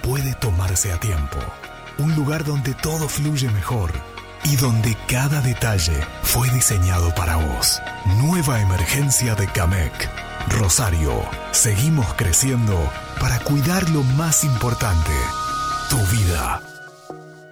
puede tomarse a tiempo. Un lugar donde todo fluye mejor y donde cada detalle fue diseñado para vos. Nueva emergencia de Camec. Rosario, seguimos creciendo para cuidar lo más importante, tu vida.